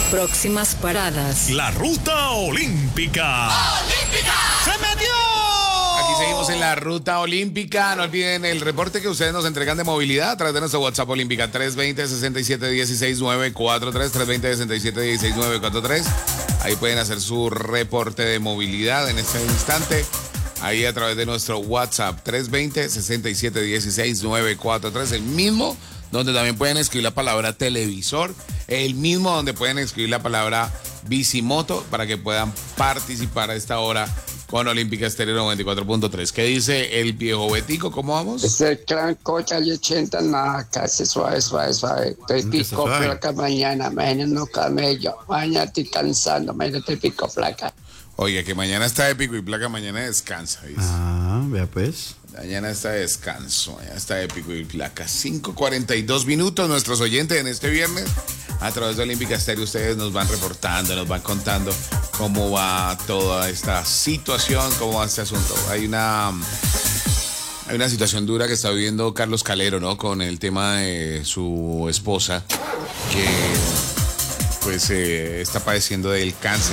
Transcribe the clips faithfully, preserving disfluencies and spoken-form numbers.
Próximas paradas. La ruta olímpica. ¡Olímpica! ¡Se metió! Aquí seguimos en la ruta olímpica. No olviden el reporte que ustedes nos entregan de movilidad a través de nuestro WhatsApp olímpica tres veinte, sesenta y siete dieciséis, novecientos cuarenta y tres, tres veinte, sesenta y siete dieciséis, novecientos cuarenta y tres. Ahí pueden hacer su reporte de movilidad en este instante. Ahí a través de nuestro WhatsApp tres veinte, sesenta y siete dieciséis, novecientos cuarenta y tres. El mismo donde también pueden escribir la palabra televisor. El mismo donde pueden escribir la palabra bicimoto para que puedan participar a esta hora con Olímpica Estéreo noventa y cuatro punto tres. ¿Qué dice el viejo Betico? ¿Cómo vamos? Es el clan Cocha y ochenta nacas, suave, suave, suave. Te pico placa mañana, mañana no camello. Mañana estoy cansando, mañana te pico placa. Oiga, que mañana está de pico y placa, mañana descansa, dice. Ah, vea pues. Mañana está de descanso, mañana está de pico y placa. cinco cuarenta y dos minutos, nuestros oyentes en este viernes. A través de Olímpica Estéreo ustedes nos van reportando, nos van contando cómo va toda esta situación, cómo va este asunto. Hay una, hay una situación dura que está viviendo Carlos Calero, ¿no? Con el tema de su esposa, que pues eh, está padeciendo del cáncer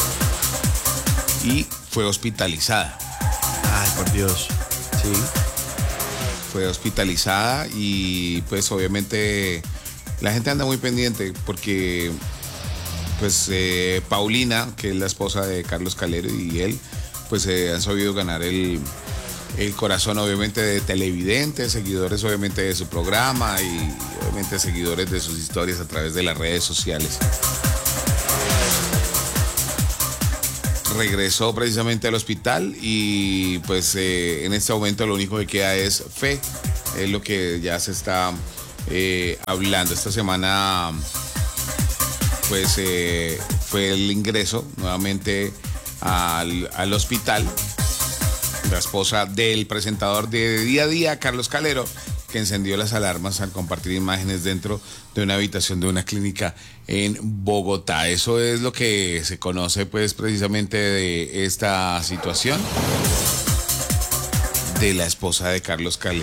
y fue hospitalizada. Ay, por Dios. Sí. Fue hospitalizada y pues obviamente la gente anda muy pendiente porque pues eh, Paulina, que es la esposa de Carlos Calero, y él pues eh, han sabido ganar el, el corazón obviamente de televidentes, seguidores obviamente de su programa y obviamente seguidores de sus historias a través de las redes sociales. Regresó precisamente al hospital y pues eh, en este momento lo único que queda es fe, es lo que ya se está eh, hablando. Esta semana pues eh, fue el ingreso nuevamente al, al hospital la esposa del presentador de Día a Día, Carlos Calero, que encendió las alarmas al compartir imágenes dentro de una habitación de una clínica en Bogotá. Eso es lo que se conoce pues precisamente de esta situación de la esposa de Carlos Calero.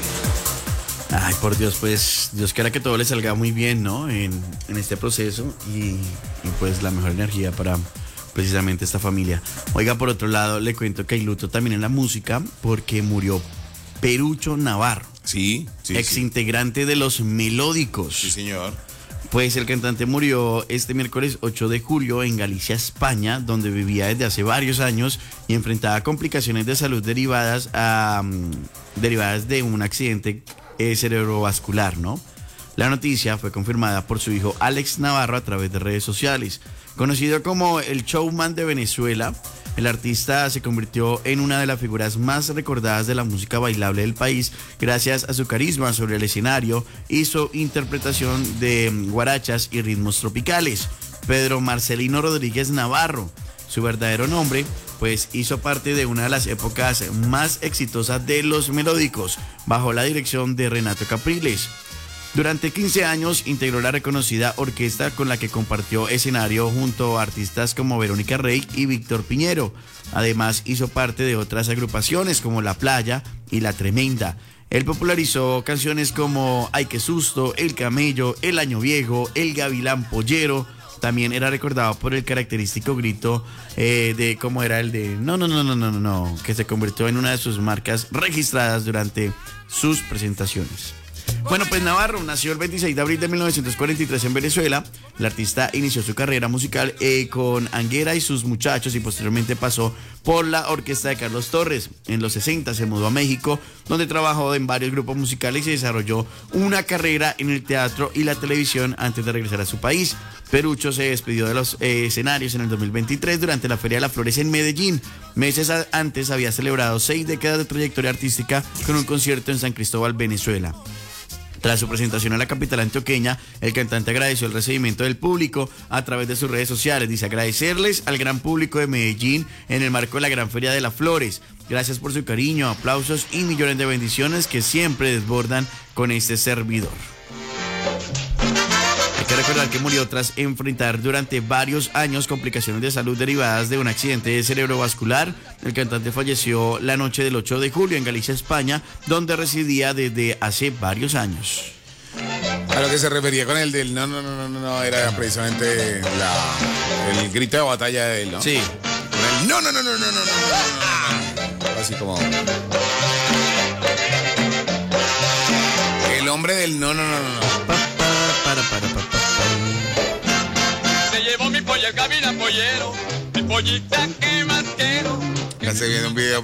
Ay, por Dios, pues Dios quiera que todo le salga muy bien, ¿no? En, en este proceso y, y pues la mejor energía para precisamente esta familia. Oiga, por otro lado, le cuento que hay luto también en la música porque murió Perucho Navarro. Sí, sí. Ex sí. integrante de Los Melódicos. Sí, señor. Pues el cantante murió este miércoles ocho de julio en Galicia, España, donde vivía desde hace varios años y enfrentaba complicaciones de salud derivadas, a, um, derivadas de un accidente eh, cerebrovascular, ¿no? La noticia fue confirmada por su hijo Alex Navarro a través de redes sociales. Conocido como el showman de Venezuela, el artista se convirtió en una de las figuras más recordadas de la música bailable del país gracias a su carisma sobre el escenario y su interpretación de guarachas y ritmos tropicales. Pedro Marcelino Rodríguez Navarro, su verdadero nombre, pues hizo parte de una de las épocas más exitosas de Los Melódicos, bajo la dirección de Renato Capriles. Durante quince años integró la reconocida orquesta con la que compartió escenario junto a artistas como Verónica Rey y Víctor Piñero. Además hizo parte de otras agrupaciones como La Playa y La Tremenda. Él popularizó canciones como Ay qué susto, El Camello, El Año Viejo, El Gavilán Pollero. También era recordado por el característico grito eh, de cómo era el de no, no, no, no, no, no, no, que se convirtió en una de sus marcas registradas durante sus presentaciones. Bueno, pues Navarro nació el veintiséis de abril de mil novecientos cuarenta y tres en Venezuela. El artista inició su carrera musical eh, con Anguera y sus muchachos y posteriormente pasó por la orquesta de Carlos Torres. En los sesenta se mudó a México, donde trabajó en varios grupos musicales y desarrolló una carrera en el teatro y la televisión antes de regresar a su país. Perucho se despidió de los eh, escenarios en el dos mil veintitrés durante la Feria de las Flores en Medellín. Meses a- antes había celebrado seis décadas de trayectoria artística con un concierto en San Cristóbal, Venezuela. Tras su presentación a la capital antioqueña, el cantante agradeció el recibimiento del público a través de sus redes sociales. Dice agradecerles al gran público de Medellín en el marco de la Gran Feria de las Flores. Gracias por su cariño, aplausos y millones de bendiciones que siempre desbordan con este servidor. Hay que recordar que murió tras enfrentar durante varios años complicaciones de salud derivadas de un accidente cerebrovascular. El cantante falleció la noche del ocho de julio en Galicia, España, donde residía desde hace varios años. A lo que se refería con el del no, no, no, no, no, no, era precisamente la, el grito de batalla de él, ¿no? Sí. Con el no, no, no, no, no, no, no, no, no, no. Así como... El hombre del no, no, no, no, no. Pa, pa, para, para, pa, pa, pa. Se llevó mi pollo el camino pollero, mi pollita que más quiero. Ya se viene un video